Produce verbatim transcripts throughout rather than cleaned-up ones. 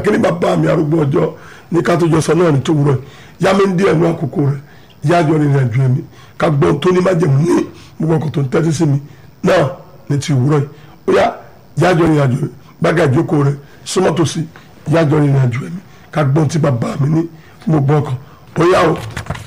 kí ni bàbá mi arúgbó ọjọ́ ní ká tó jọ sọ náà ní tó wúrọ̀ yá mi ń dí ẹ̀nu àkókò rẹ̀ yájọ́ rìn ìrìnàjò ẹ̀mí ká gbọ́n tó ní májẹ̀mú ní gbogbo ọkọ̀ tó ń tẹ́tí sí mi náà ní ti wúrọ̀ yìí ó yá yájọ́ rìn ìrìnàjò gbága ìjókòó rẹ̀ súnmọ́ tó sí yájọ́ rìn ìrìnàjò ẹ̀mí ká gbọ́n tí bàbá mi ní gbogbo ọkọ̀ ó yá o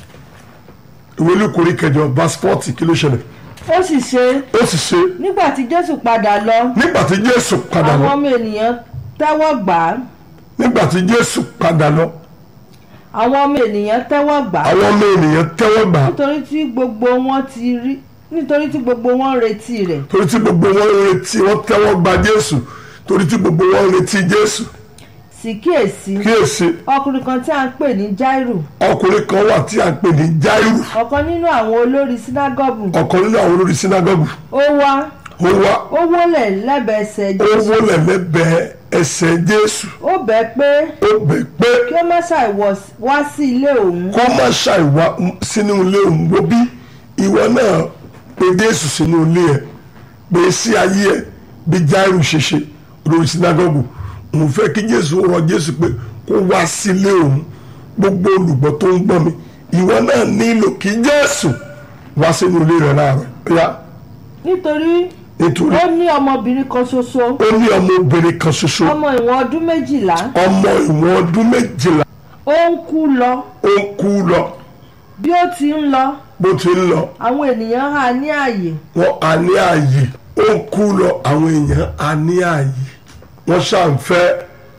ìwé Lúùkù orí kẹjọ verse forty kí ló ṣẹlẹ̀. ó sì ṣe ó sì ṣe nígbà tí Jésù padà lọ nígbà tí Jésù padà lọ àwọn ọmọ ènìyàn tẹ́wọ́ gbà á nígbà tí Jésù padà lọ àwọn ọmọ ènìyàn tẹ́wọ́ gbà á àwọn ọmọ ènìyàn tẹ́wọ́ gbà á nítorí tí gbogbo wọn ti rí nítorí tí gbogbo wọn ń retí rẹ̀ torí tí gbogbo wọn ń retí wọn tẹ́wọ́ gba Jésù torí tí gbogbo wọn ń retí Jésù. sì kíyèsí kíyèsí ọkùnrin kan tí a ń pè ní Jáírù ọkùnrin kan wà tí a ń pè ní Jáírù ọ̀kan nínú àwọn olórí sínágọ́gù ọ̀kan nínú àwọn olórí sínágọ́gù ó wá ó wá ó wólẹ̀ lẹ́bẹ̀ẹ́ ẹsẹ̀ ó Jésù wólẹ̀ lẹ́bẹ̀ẹ́ ẹsẹ̀ Jésù ó bẹ̀ pé ó bẹ̀ pé kí ó má ṣàì wá sí ilé òun kó má ṣàì wá sínú ilé òun wo bí ìwọ náà pé Jésù sínú ilé ẹ pé sí ayé ẹ bí Jáírù ṣe ṣe olórí sínágọ́gù mo fẹ́ kí Jésù rọ Jésù pé kó wá sílé òun gbogbo olùgbọ́ tó ń gbọ́ mi ìwọ náà nílò kí Jésù wá sínú ilé rẹ láàárọ̀ yá. nítorí nítorí ó ní ọmọbìnrin kan ṣoṣo ó ní ọmọbìnrin kan ṣoṣo ọmọ ìwọ̀n ọdún méjìlá ọmọ ìwọ̀n ọdún méjìlá ó ń kú lọ ó ń kú lọ bí ó ti ń lọ bó ti ń lọ àwọn ènìyàn há ní ààyè wọn á ní ààyè ó ń kú lọ àwọn èèyàn á ní ààyè wọ́n ṣàǹfẹ́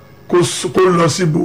kó lọ síbo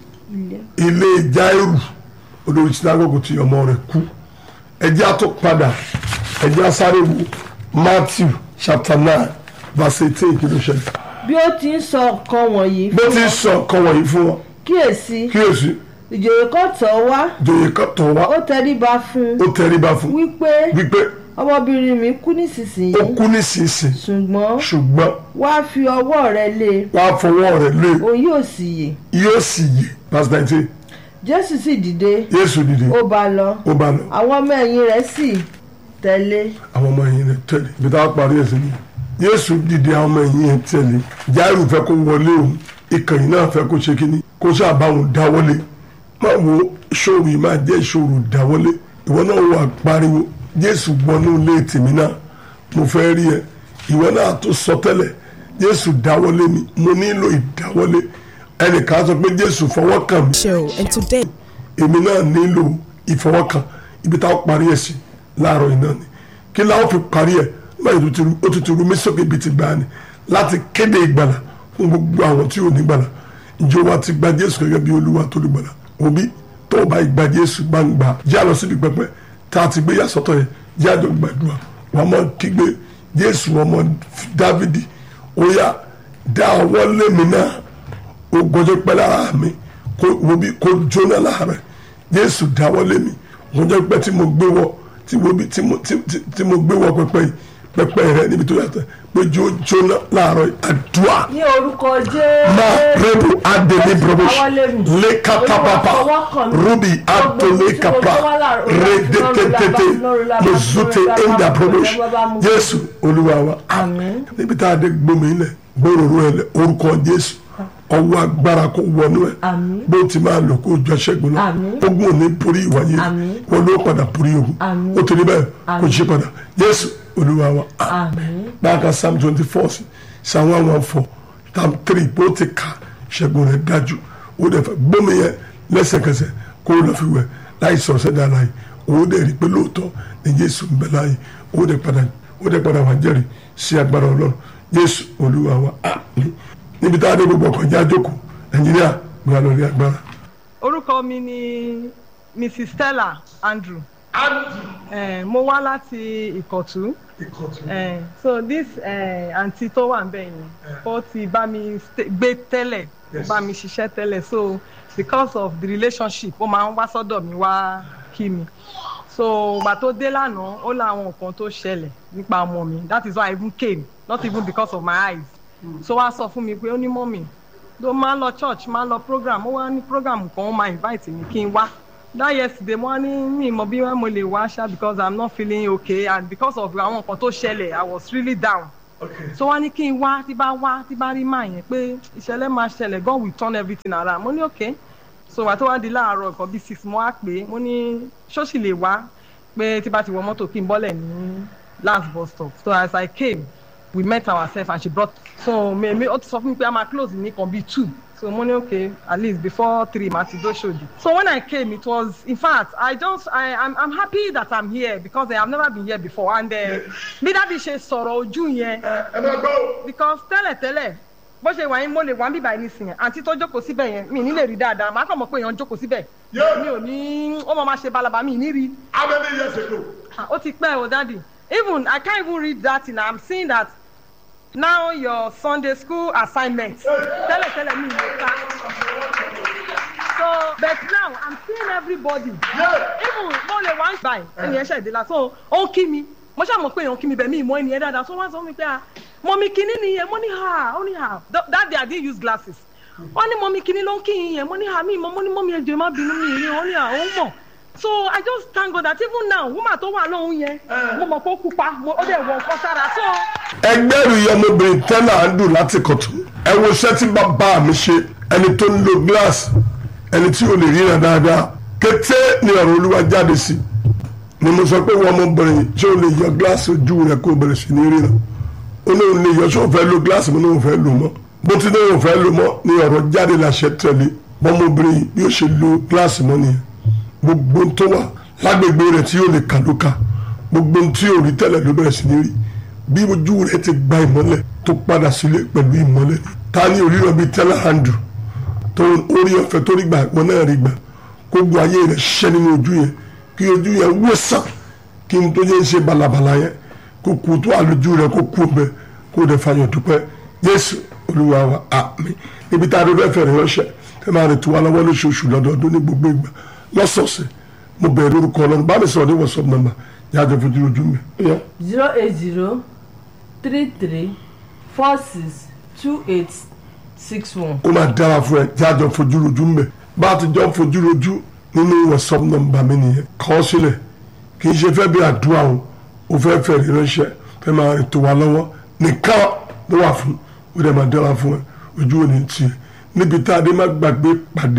ilé Jáírù olórí sinagogu tí ọmọ rẹ̀ kú ẹjẹ́ á tó padà ẹjẹ́ á sáré wo Matthew chapter nine verse eighteen kí ló ṣẹlẹ̀. bí ó ti ń sọ nǹkan wọ̀nyí bó ti ń sọ nǹkan wọ̀nyí fún wọn. kíyèsí kíyèsí ìjòyè kan tọ̀ wá ìjòyè kan tọ̀ wá ó tẹríba fún ó tẹríba fún wípé wípé ọmọbìnrin mi kú nísinsìnyí ó kú nísinsìnyí ṣùgbọ́n ṣùgbọ́n wá fi ọwọ́ rẹ lé wá fọwọ́ rẹ lé òun yóò sì yè yóò sì yè verse nineteen. Jésù sì dìde Jésù dìde ó bá lọ ó bá lọ àwọn ọmọ ẹ̀yìn rẹ̀ sì tẹ̀lé àwọn ọmọ ẹ̀yìn rẹ̀ tẹ̀lé ibi táwọn parí ẹ̀sìn ni Jésù dìde àwọn ọmọ ẹ̀yìn rẹ̀ tẹ̀lé Jáírù fẹ́ kó wọlé òun ìkànnì náà fẹ́ kó ṣe kínní kó ṣàbáwọn dáwọ́lé má wo ìṣòro yìí máa jẹ́ ìṣòro dáwọ́lé ìwọ náà wà pariwo Jésù gbọ́nú ilé tèmi náà mo fẹ́ rí ẹ ìwọ náà tó sọ tẹ́lẹ̀ Jésù dáwọ́lé mi mo nílò ìdáwọ́lé ẹnìkan sọ pé Jésù fọwọ́ kàn mí èmi náà nílò ìfọwọ́kàn ibi táwọn parí ẹ̀ sí láàárọ̀ iná ni kí láwọn fi parí ẹ̀ báyìí ó ti turu mí sókè bíi ti gbà ni láti kéde ìgbàlà fún gbogbo àwọn tí ò ní gbàlà ǹjẹ́ wa ti gba Jésù gẹ́gẹ́ bí Olúwa tó lè gbàlà òbí tó o bá gba Jésù gbangba jẹ́ àlọ́ síbi pẹpẹ tá a ti gbé yàsọ́tọ̀ yẹn jẹ́ àjọ gbàdúrà wọ́n mọ̀ kígbe Jésù ọmọ Dávidi ó yá dá ọwọ́ lé mi náà ó gbọ́jọ́ pẹ́ lára mi kó jóná láàárẹ̀ Jésù dáwọ́lé mi gbọ́jọ́ pẹ́ tí mo gbé wọ tí mo gbé wọ pẹpẹ yìí pẹpẹ rẹ níbi tó yàtọ̀ pé jó jóná láàárọ̀ àdúrà. ní orúkọ Jésù. máa rẹ́bù adèlé brọ́bọ̀ṣì lẹ́kàtàpàpà rúbì àtòlẹ́kàpà rẹ́dẹ́tẹ́tẹ́tẹ́ lọ́zùtẹ́ ẹ̀ńdà brọ́bọ̀ṣì Jésù Olúwa wa àmín. níbi tá a dé gbómi ilẹ̀ gbòòrò ẹ̀ lẹ̀ orúkọ Jésù ọwọ́ agbára kó wọnú ẹ̀ bó ti máa lò kó jọ ṣẹ́gun náà ogun ò ní borí ìwáyé wọn ló padà borí ogun ó torí bẹ́ẹ̀ kò ṣe padà Jésù Olúwa wa àmín. báàkà psalm twenty four sí psalm one one four psalm three bó ti kà ṣẹ́gun rẹ̀ dájú ó dẹ̀ fẹ́ gbómi yẹn lẹ́sẹ̀kẹsẹ̀ kó lọ fi wẹ̀ láì sọ̀rọ̀ sẹ́dá láì ó dẹ̀ rí pé lóòótọ́ ní Jésù ń bẹ láàyè ó dẹ̀ padà ó dẹ̀ padà wà jẹ́rìí sí agbára Ọlọ́run Jésù Olúwa wa àmín. níbi tá a dé gbogbo ọkọ̀ já jókòó Nàìjíríà gbọ́dọ̀ lórí agbára. orúkọ mi ni Missus Stella Andrew. Uh, mo wá láti Ìkọ̀tún. Uh, so this uh, aunty tó wà níbẹ̀ yẹn ó ti bá mi gbé tẹ́lẹ̀ ó bá mi ṣiṣẹ́ tẹ́lẹ̀ so because of the relationship ó máa ń wá sọ́dọ̀ mi wá kí mi so ìgbà tó dé lánàá ó láwọn nǹkan tó ṣẹlẹ̀ nípa ọmọ mi that is why I even came not even because of my eyes mm. so wá sọ fún mi pé ó ní mọ́mì ló máa ń lọ church máa ń lọ program ó wá ní program kan ó máa invite mi kí n wá. That yesterday mo ní mi mọ bí mo lè wá ṣá because I'm not feeling okay and because of àwọn nǹkan tó ṣẹlẹ̀ I was really down so wá ní kí n wá tí bá wá tí bá rí máa yẹn pé ìṣẹ̀lẹ̀ máa ṣẹlẹ̀ God will turn everything around mo ní okay so wà tó wá di láàárọ̀ nǹkan bíi six mo wá pé mo ní ṣọ́ọ̀ṣì lè wá pé tí bá ti wọ mọ́tò kí n bọ́lẹ̀ ní last bus stop so as I came we met ourselves and she brought so me me ó ti sọ fún mi pé a máa close ní kan bíi two so mo ní okay at least before three ma ti do ṣòdì so when I came it was in fact I just I I'm, I'm happy that I'm here because I have never been here before and bí dábì ṣe sọ̀rọ̀ ojú yẹn because tẹ́lẹ̀ tẹ́lẹ̀ bó ṣe wà yín mo lè wá bíbá yín nísìnyẹn àǹtí tó jókòó síbẹ̀ yẹn mi ní lè rí dáadáa màá kàn mọ̀ pé èèyàn jókòó síbẹ̀ mi ò ní ó máa ma ṣe balaba mi ní rí. How many years ago? ó ti pẹ́ o daddy even I can't even read that and I'm seeing that now your Sunday school assignment tẹ́lẹ̀ tẹ́lẹ̀ mi lè ka so but now I'm seeing everybody even mo lè wá báyìí ẹni ẹ ṣe ìdílà so ó ń kí mi mo ṣàmọ̀ pé èèyàn kí mi bẹ̀ mí ìmọ̀ ẹni ẹ dáadáa so wọ́n sọ mi pé ah mọ̀mí kìíní nìyẹn mo ní ha ó ní ha that day I didn't use glasses wọ́n ní mọ̀mí kìíní ló ń kí yẹn mo ní ha mi mo ní mọ̀mí ẹjọ́ má bínú mi ìrìn wọ́n ní ha ó mọ̀ so I just thank God that even now woman tó wà lóhùn yẹn mo mọ̀ pé ó pupa ó dẹ̀ wọ̀ nǹkan sára so. ẹgbẹ́ ìròyìn ọmọbìnrin tẹ́lá ń dùn láti kọ̀tún ẹ wo iṣẹ́ tí bàbá mi ṣe ẹni tó ń lo glass ẹni tí ò lè ríran dáadáa kété ni ọ̀rọ̀ Olúwa jáde sí ni mo sọ pé wọ́n ọmọbìnrin tí ò lè yọ glass ojú rẹ̀ kó bẹ̀rẹ̀ sí ní ríran olóhùn lè yọ sóò fẹ́ lo glass mo náà fẹ́ lò mọ́ bó ti náà fẹ́ lò mọ́ ni ọ̀rọ̀ jáde láṣẹ tẹ̀lé bọ́mọbìnrin bí ó ṣe lo glass mọ́ nìyẹn gbogbo tó wà lágbègbè rẹ̀ tí yóò lè kà ló kà gbogbo tí yóò rí tẹ́lẹ̀ ló bẹ̀rẹ̀ sí ní rí bí ojú rẹ̀ ti gba ìmọ́lẹ̀ tó padà sílé pẹ̀lú ìmọ́lẹ̀ ta ni oríran bíi tẹ́lẹ̀ handù tó orí ọ̀fẹ́ tó rí gbà wọn náà rí gbà gbogbo ayé rẹ̀ ṣiṣẹ́ nínú ojú yẹn kí ojú yẹn wó sàn kí n tó yẹ ṣe balabala yẹn kó kú tó àlójú rẹ̀ kó kú ọbẹ̀ kó dẹ̀ fàyàn dúpẹ́ Jésù Olúwa wa àmín níbi tá a dún fẹ́ fẹ̀rẹ̀ ránṣẹ́ ẹ máa rìn tó wá lọ́wọ́ lóṣooṣù lọ́dọọdún ní gbogbo ìgbà lọ́sọ̀ọ̀sẹ̀ mo bẹ̀rẹ̀ orúkọ Ọlọ́run bá mi sọ̀rọ̀ ní WhatsApp number yàtọ̀ fojú ojú mi. zero eight zero three three four six two eight six one. ó máa dára fún ẹ yàtọ̀ fojú ojú mi bá a ti jọ fojú ojú nínú WhatsApp number mi nìyẹn kọ́ sílẹ̀ kì í ṣe fẹ́ bí àdúrà o ò fẹ́ fẹ̀rẹ̀ ránṣẹ́ fẹ́ máa rìn tó wá lọ́wọ́ nìkan ló wà fún ó dẹ̀ máa dára fún ẹ ojú ò ní tiẹ̀ níbi tá a dé má gbàgbé pàdé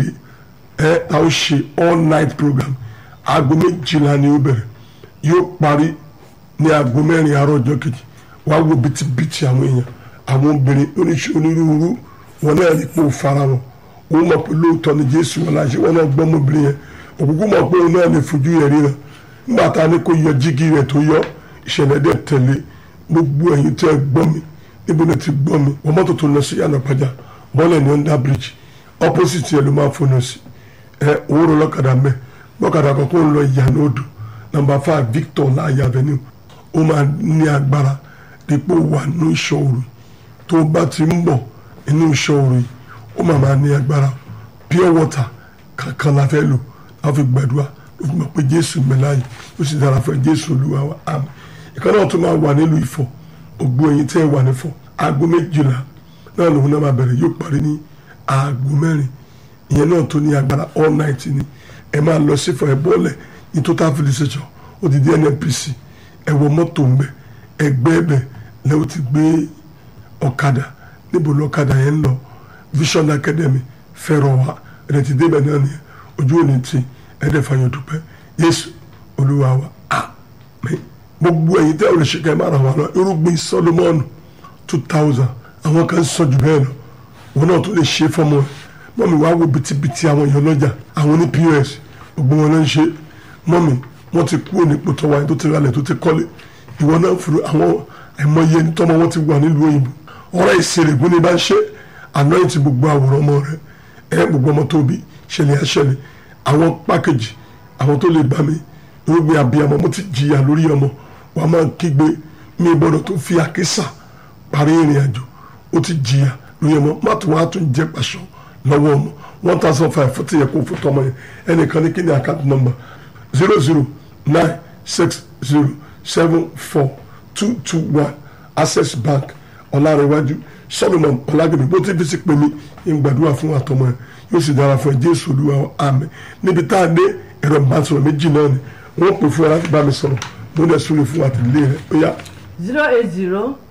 ẹ a ó ṣe all night program aago méjìlá ni ó bẹ̀rẹ̀ yóò parí ní aago mẹ́rin àárọ̀ ọjọ́ kejì wàá wo bìtìbìtì àwọn èèyàn àwọn obìnrin oníṣẹ́ onírúurú wọn náà rí pé ó fara wọn òun mọ̀ pé lóòótọ́ ni Jésù wọn láṣẹ wọn náà gbọ́ ọmọbìnrin yẹn òkùnkùn mọ̀ pé òun náà lè fojú yẹn ríran nígbà tá a ní kó yọ jígí rẹ̀ tó yọ ìṣẹ̀lẹ̀ dẹ̀ tẹ̀lé gbogbo ẹ̀yin tẹ́ ẹ gbọ́ mi níbo ni ti gbọ́ mi wọ́n mọ́tò tó lọ sí yànnà pàjá bọ́ọ̀lù ní under bridge opposite yẹn ló máa fọnà sí ẹ òwúrò lọ́kadà mẹ́ lọ́kadà kọ́kọ́ ń lọ ìyànà odò number five Victor láàyè avenue ó máa ní agbára dípò wà ní ìṣòro tó bá ti ń bọ̀ inú ìṣòro yìí ó máa máa ní agbára pure water kankan la fẹ́ lò láfi gbàdúrà ló fi mọ̀ pé Jésù mẹ́láyè ó sì dára fẹ́ Jésù Olúwa wa àmín ìkan náà tó máa wà nílùú Ifọ̀ ògbó ẹ̀yin tẹ́ ẹ wà nífọ̀ aago méjìlá náà lòun náà máa bẹ̀rẹ̀ yóò parí ní aago mẹ́rin ìyẹn náà tó ní agbára all night ni ẹ máa lọ sí Ifọ̀ ẹ bọ́ọ̀lẹ̀ ní total filling station ó ti di N N P C ẹ wọ mọ́tò ń bẹ ẹgbẹ́ ẹbẹ lẹ́wọ́ ti gbé ọ̀kadà níbo lọ́kadà yẹn ń lọ Vision Academy fẹ́ràn wa ẹ̀rẹ̀ ti débẹ̀ náà nìyẹn ojú òní ti ẹ̀rẹ̀ fàyàn dúpẹ́ Jésù Olúwa wa àmín gbogbo ẹ̀yin tẹ́ ò lè ṣe kẹ́ ẹ má ra wa lọ irúgbìn Solomon two thousand àwọn kan sọ jù bẹ́ẹ̀ lọ wọn náà tó lè ṣe fọmọ ẹ mọ́mi wàá wo bìtìbìtì àwọn èèyàn lọ́jà àwọn ní P O S gbogbo wọn náà ń ṣe mọ́mi wọ́n ti kú òní pòtọ́ wáyé tó ti ralẹ̀ tó ti kọ́lé ìwọ náà fúru àwọn àìmọye tọ́mọ wọn ti wà nílùú òyìnbó ọ̀rọ̀ ìṣèlégún ni bá ń ṣe àná ti gbogbo àwòrán ọmọ rẹ ẹ gbogbo ọmọ tó bí ṣẹlẹ̀ àṣẹlẹ̀ àwọn pákéjì àwọn tó lè bá mi irúgbìn abiyamọ mo ti jìyà lórí ọmọ wàá máa kígbe mi gbọ́dọ̀ tó fi àkísà parí ìrìn àjò ó ti jìyà lórí ọmọ má tún wá tún jẹ pàṣọ lọ́wọ́ ọmọ one thousand five fún ti yẹ kó fún tọmọ yẹn ẹnìkan ní kí ni account number zero zero nine six zero seven four two two one Access Bank ọ̀làrẹ̀wájú Solomon ọ̀làgbẹ̀mí bó ti fi sí pé mi ń gbàdúrà fún àtọmọ ẹ yóò sì dára fún ẹ Jésù Olúwa àmín níbi tá a dé ẹ̀rọ ìbánisọ̀rọ̀ méjì náà ni wọ́n pè fún ẹ láti bá mi sọ̀rọ̀ mo dẹ̀ súnlẹ̀ fún àtìlẹ́ rẹ ó yá. zero eight zero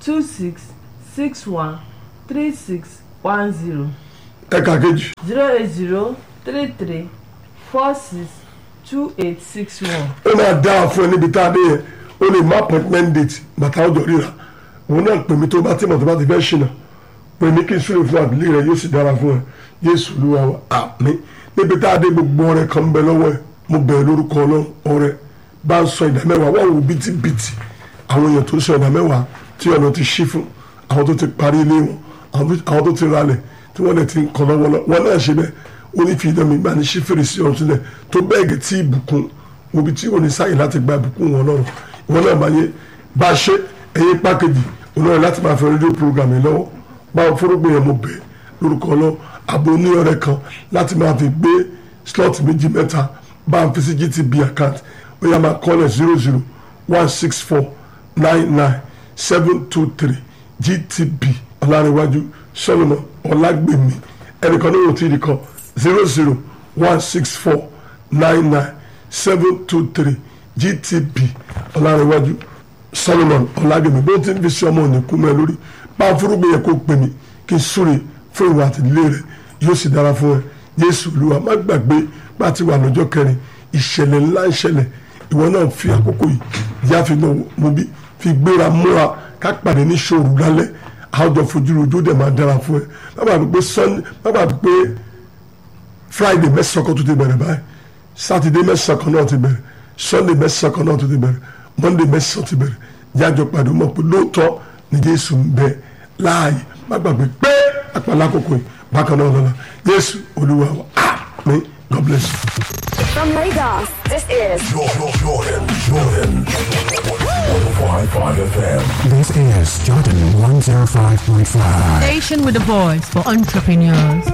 two six six one three six one zero. ẹ̀ka kejì. zero eight zero three three four six two eight six one. ó máa dá fún ẹ níbi tá a dé yẹn ó lè má appointment date bàtà ọjọ́ ríra òun náà pè mí tó bá tí mo tó bá ti fẹ́ ṣìnà pè mí kí n súre fún àbílẹ̀ rẹ yóò sì dára fún ẹ Jésù Olúwa wa àmín. níbi tá a dé gbogbo ọrẹ kan ń bẹ lọ́wọ́ ẹ mo bẹ̀rẹ̀ lórúkọ Ọlọ́run ọrẹ bá ń sọ ìdámẹ́wàá wọ́n wò bìtìbìtì àwọn èèyàn tó ń sọ ìdámẹ́wàá tí ọ̀nà ti ṣí fún àwọn tó ti parí ilé wọn àwọn tó ti ralẹ̀ tí wọ́n lè ti ń kọ́ lọ́wọ́ lọ wọn náà ṣe bẹ́ẹ̀ ó ní fi ìdánmi gbà ní ṣí fèrèsé ọ̀run sílẹ̀ tó bẹ́ẹ̀ gẹ̀ tí ìbùkún obi tí ò ní sáyè láti gba ìbùkún wọn lọ́rùn ìwọ náà bá yẹ bá ṣe ẹyẹ pákéjì olóyè láti máa fẹ́ rédíò program yìí lọ́wọ́ báwo fúrúgbìn yẹn mo bẹ̀ lórúkọ Ọlọ́run àbò ní ọ̀rẹ́ kan láti máa fi gbé slot méjì mẹ́ta bá ń fi sí G T B account ó yá máa kọ́lẹ̀ zero zero one six four nine nine seven two three G T B ọ̀làríwájú Solomon ọ̀làgbèmí ẹnìkan ní òtí ìdí kan zero zero one six four nine nine seven two three G T B ọ̀làríwájú Solomon ọ̀làgbèmí bó ti ń fi sí ọmọ òní kú mẹ́ lórí bá a fúrúgbìn yẹn kó pè mí kí n súre fún ìwà àtìlélẹ́ rẹ̀ yóò sì dára fún ẹ Jésù Olúwa má gbàgbé bá a ti wà lọ́jọ́ kẹrin ìṣẹ̀lẹ̀ ńlá ìṣẹ̀lẹ̀ ìwọ náà fi àkókò yìí yá fi náà mo bí fi gbéra múra ká pàdé ní ṣòro lálẹ́ àwùjọ fojú rojú dẹ̀ máa dára fún ẹ bàbá mi pé sunday bàbá mi pé friday mẹ́sàn-án kan tó ti bẹ̀rẹ̀ báyìí saturday mẹ́sàn-án kan náà ti bẹ̀rẹ̀ sunday mẹ́sàn-án kan náà tó ti bẹ̀rẹ̀ monday mẹ́sàn-án ti bẹ̀rẹ̀ jájọ pàdé mọ̀ pé lóòótọ́ ni Jésù ń bẹ láàyè má gbàgbé pé àpàlà àkókò yìí bákan náà lọ́la Jésù Olúwa wa àmín. God bless you. From Lagos, this is Jordan, Jordan, Jordan. one oh five point five F M. This is Jordan one oh five point five. Station with a voice for entrepreneurs.